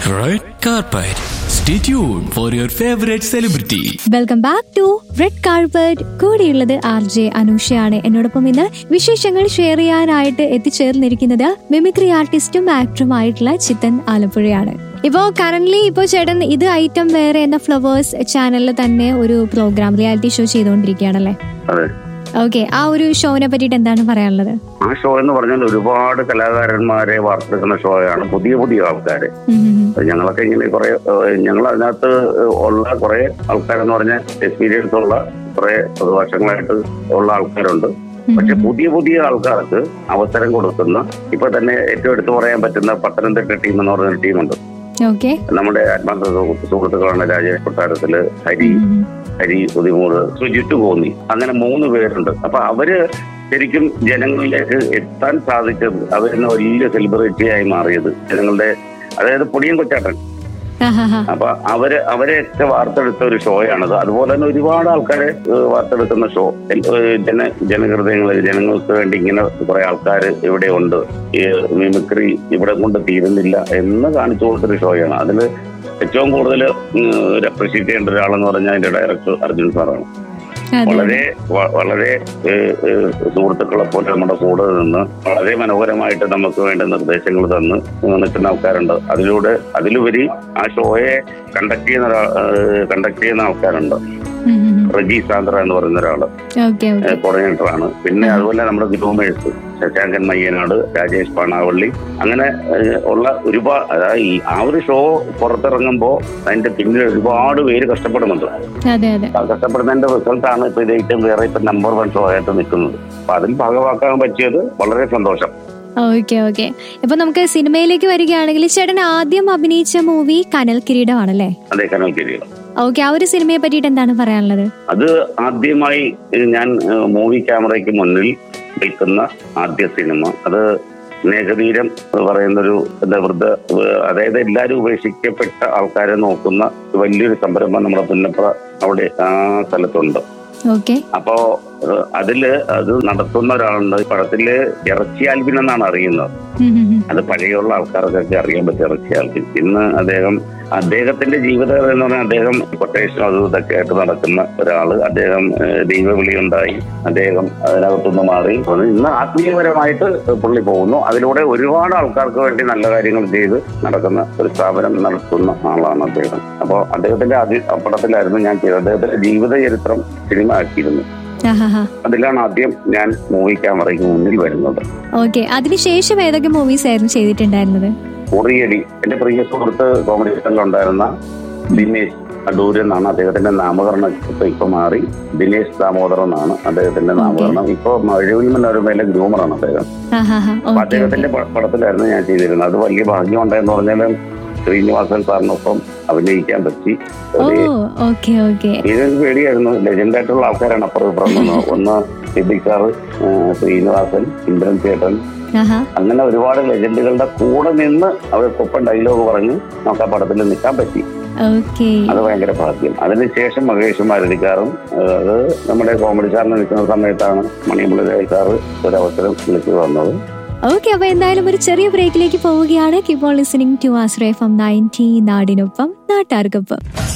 Red carpet. Stay tuned for your favorite celebrity. Welcome back to red carpet. കൂടെയുള്ളത് RJ അനൂഷയാണ്. എന്നോടൊപ്പം ഇന്ന് വിശേഷങ്ങൾ share ചെയ്യാനായിട്ട് എത്തിച്ചേർന്നിരിക്കുന്നത് മിമിക്രി ആർട്ടിസ്റ്റും ആക്ടറുമായിട്ടുള്ള ചിത്തൻ ആലപ്പുഴയാണ്. ഇപ്പോ കറന്റ്ലി ചേട്ടൻ ഇത് ഐറ്റം വേറെ എന്ന ഫ്ലവേഴ്സ് ചാനലിൽ തന്നെ ഒരു പ്രോഗ്രാം റിയാലിറ്റി ഷോ ചെയ്തുകൊണ്ടിരിക്കുകയാണല്ലേ? ഓക്കെ, ആ ഒരു ഷോനെ പറ്റിയിട്ട് എന്താണ് പറയാനുള്ളത്? ആ ഷോ എന്ന് പറഞ്ഞാൽ ഒരുപാട് കലാകാരന്മാരെ വാർത്തെടുക്കുന്ന ഷോയാണ്. പുതിയ പുതിയ ആൾക്കാര് ഞങ്ങളൊക്കെ ഇങ്ങനെ കുറെ ഞങ്ങൾ അതിനകത്ത് ഉള്ള കുറെ ആൾക്കാരെന്ന് പറഞ്ഞാൽ എക്സ്പീരിയൻസ് ഉള്ള കുറെ വർഷങ്ങളായിട്ട് ഉള്ള ആൾക്കാരുണ്ട്. പക്ഷെ പുതിയ പുതിയ ആൾക്കാർക്ക് അവസരം കൊടുക്കുന്ന ഇപ്പൊ തന്നെ ഏറ്റവും എടുത്തു പറയാൻ പറ്റുന്ന പത്തനംതിട്ട ടീം എന്ന് പറഞ്ഞൊരു ടീമുണ്ട്. നമ്മുടെ ആത്മാർത്ഥ സുഹൃത്തുക്കളാണ് രാജേഷ് കൊട്ടാരത്തില്, ഹരി പുതിമൂട്, സുജിത്ത് കോന്നി, അങ്ങനെ 3 പേരുണ്ട്. അപ്പൊ അവര് ശരിക്കും ജനങ്ങളിലേക്ക് എത്താൻ സാധിച്ചത്, അവരിന്ന് വലിയ സെലിബ്രിറ്റിയായി മാറിയത് ജനങ്ങളുടെ, അതായത് പൊടിയും കൊച്ചാട്ടൻ. അപ്പൊ അവരെയൊക്കെ വാർത്തെടുത്ത ഒരു ഷോയാണത്. അതുപോലെ തന്നെ ഒരുപാട് ആൾക്കാരെ വാർത്തെടുക്കുന്ന ഷോ. ജനഹൃദയങ്ങളിൽ ജനങ്ങൾക്ക് വേണ്ടി ഇങ്ങനെ കുറെ ആൾക്കാർ ഇവിടെ ഉണ്ട്, ഈ മിമിക്രി ഇവിടെ കൊണ്ട് തീരുന്നില്ല എന്ന് കാണിച്ചു കൊടുത്തൊരു ഷോയാണ്. അതിൽ ഏറ്റവും കൂടുതൽ അപ്രീഷിയേറ്റ് ചെയ്യേണ്ട ഒരാളെന്ന് പറഞ്ഞാൽ അതിന്റെ ഡയറക്ടർ അർജുൻ സാറാണ്. വളരെ സുഹൃത്തുക്കളെ പോലെ നമ്മുടെ കൂടെ നിന്ന് വളരെ മനോഹരമായിട്ട് നമുക്ക് വേണ്ട നിർദ്ദേശങ്ങൾ തന്ന് നിൽക്കുന്ന ആൾക്കാരുണ്ട്. അതിലുപരി ആ ഷോയെ കണ്ടക്ട് ചെയ്യുന്ന ആൾക്കാരുണ്ട്. റജി സാന്ദ്ര എന്ന് പറയുന്ന ഒരാള് കോർഡിനേറ്ററാണ്. പിന്നെ അതുപോലെ നമ്മുടെ ഗ്രൂമേഴ്സ് ശശാങ്കൻ മയ്യനാട്, രാജേഷ് പാണാവള്ളി, അങ്ങനെ ഉള്ള ഒരുപാട്, അതായത് ആ ഒരു ഷോ പുറത്തിറങ്ങുമ്പോൾ അതിന്റെ പിന്നിൽ ഒരുപാട് പേര് കഷ്ടപ്പെടുന്നുണ്ട്. കഷ്ടപ്പെടുന്നതിന്റെ റിസൾട്ടാണ് ഇപ്പൊ ഇത് ഏറ്റവും വേറെ ഇപ്പൊ നമ്പർ 1 ഷോ ആയിട്ട് നിൽക്കുന്നത്. അപ്പൊ അതിൽ ഭാഗമാക്കാൻ പറ്റിയത് വളരെ സന്തോഷം. ഓക്കെ. ഇപ്പൊ നമുക്ക് സിനിമയിലേക്ക് വരികയാണെങ്കിൽ ചേട്ടൻ ആദ്യം അഭിനയിച്ച മൂവി കനൽ കിരീടമാണല്ലേ? അതെ, കനൽ കിരീടം. ഓക്കെ, ആ ഒരു സിനിമയെ പറ്റിയിട്ട് എന്താണ് പറയാനുള്ളത്? അത് ആദ്യമായി ഞാൻ മൂവി ക്യാമറയ്ക്ക് മുന്നിൽ നിൽക്കുന്ന ആദ്യ സിനിമ, അത് സ്നേഹതീരം എന്ന് പറയുന്നൊരു അതായത് എല്ലാവരും ഉപേക്ഷിക്കപ്പെട്ട ആൾക്കാരെ നോക്കുന്ന വലിയൊരു സംരംഭം നമ്മുടെ പുന്നപ്ര അവിടെ ആ സ്ഥലത്തുണ്ട്. അപ്പോ അത് നടത്തുന്ന ഒരാളുണ്ട്. പടത്തില് ഇറച്ചി ആൽബിൻ എന്നാണ് അറിയുന്നത്. അത് പഴയുള്ള ആൾക്കാർക്കൊക്കെ അറിയാൻ പറ്റും ഇറച്ചി ആൽബിൻ. ഇന്ന് അദ്ദേഹത്തിന്റെ ജീവിതം എന്ന് പറഞ്ഞാൽ അദ്ദേഹം കൊട്ടേഷൻ അതും ഇതൊക്കെ ആയിട്ട് നടക്കുന്ന ഒരാള്. അദ്ദേഹം ദൈവവിളി ഉണ്ടായി, അദ്ദേഹം അതിനകത്തുനിന്ന് മാറി ഇന്ന് ആത്മീയപരമായിട്ട് പുള്ളി പോകുന്നു. അതിലൂടെ ഒരുപാട് ആൾക്കാർക്ക് വേണ്ടി നല്ല കാര്യങ്ങൾ ചെയ്ത് നടക്കുന്ന ഒരു സ്ഥാപനം നടത്തുന്ന ആളാണ് അദ്ദേഹം. അപ്പോ അദ്ദേഹത്തിന്റെ പടത്തിലായിരുന്നു ഞാൻ ചെയ്തത്. അദ്ദേഹത്തിന്റെ ജീവിത ചരിത്രം സിനിമ ആക്കിയിരുന്നു. അതിലാണ് ആദ്യം ഞാൻ മൂവി ക്യാമറയ്ക്ക് മുന്നിൽ വരുന്നത്. ഓക്കെ, അതിനുശേഷം ഏതൊക്കെ മൂവീസ് ആയിരുന്നു ചെയ്തിട്ടുണ്ടായിരുന്നത്? ഉറിയടി, എന്റെ പ്രിയ സുഹൃത്ത് കോമഡി ഉണ്ടായിരുന്ന ദിനേശ് അടൂര് എന്നാണ് അദ്ദേഹത്തിന്റെ നാമകരണം. ഇപ്പൊ മാറി ദിനേശ് ദാമോദർ എന്നാണ് അദ്ദേഹത്തിന്റെ നാമകരണം. ഇപ്പൊ മഴവിൽ മനോരമയിലെ ഗ്രൂമറാണ് അദ്ദേഹം. അപ്പൊ അദ്ദേഹത്തിന്റെ പടത്തിലായിരുന്നു ഞാൻ ചെയ്തിരുന്നത്. അത് വലിയ ഭാഗ്യം ഉണ്ടായെന്ന് പറഞ്ഞാൽ ശ്രീനിവാസൻ സാറിനൊപ്പം അഭിനയിക്കാൻ പറ്റി. ഇതൊരു പേടിയായിരുന്നു. ലെജൻഡായിട്ടുള്ള ആൾക്കാരാണ് അപ്പുറം ഇപ്പുറം. ഒന്ന് സിദ്ദിഖ് സാറ്, ശ്രീനിവാസൻ, ഇന്ദ്രൻ ചേട്ടൻ, അങ്ങനെ ഒരുപാട് ലെജൻഡുകളുടെ കൂടെ നിന്ന് അവർക്കൊപ്പം ഡയലോഗ് പറഞ്ഞ് നമുക്ക് ആ പടത്തിൽ നിൽക്കാൻ പറ്റി. അത് ഭയങ്കര ഭാഗ്യം. അതിനുശേഷം മഹേഷ് മാരുതിക്കാറും, അത് നമ്മുടെ കോമഡി സാറിന് നിൽക്കുന്ന സമയത്താണ് മണിമുരളി സാറ് ഒരവസരം വിളിച്ചു വന്നത്. ഓക്കെ, അപ്പൊ എന്തായാലും ഒരു ചെറിയ ബ്രേക്കിലേക്ക് പോവുകയാണ്. Keep on listening to Ashraya FM 90 നാടിനൊപ്പം നാട്ടാർക്കൊപ്പം.